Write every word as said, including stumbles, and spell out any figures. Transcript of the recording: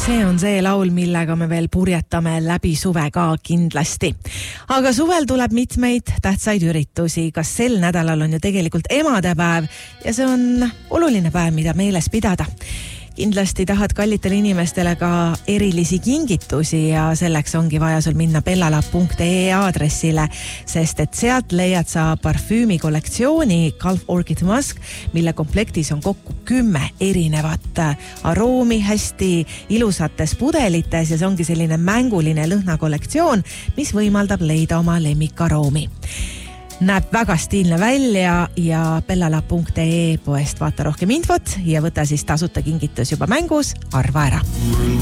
See on see laul, millega me veel purjetame läbi suve ka kindlasti. Aga suvel tuleb mitmeid tähtsaid üritusi. Kas sel nädalal on ju tegelikult emadepäev ja see on oluline päev, mida meeles pidada. Kindlasti tahad kallitele inimestele ka erilisi kingitusi ja selleks ongi vaja sul minna bellalab punkt ee aadressile, sest et sealt leiad sa parfüümi kollektsiooni Gulf Orchid Musk, mille komplektis on kokku kümme erinevat aroomi hästi ilusates pudelites ja see ongi selline mänguline lõhnakollektsioon, mis võimaldab leida oma lemmikaroomi. Näeb väga stiilne välja ja bellalab punkt ee poest vaata rohkem infot ja võta siis tasuta kingitus juba mängus, arva ära.